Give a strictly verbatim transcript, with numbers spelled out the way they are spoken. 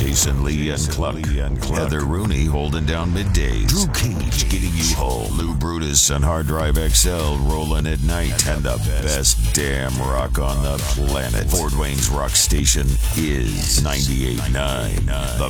Jason Lee and Cluck. Heather Rooney holding down middays. Drew Cage getting you home. Lou Brutus and Hard Drive X L rolling at night. And the best damn rock on the planet. Fort Wayne's rock station is ninety-eight point nine The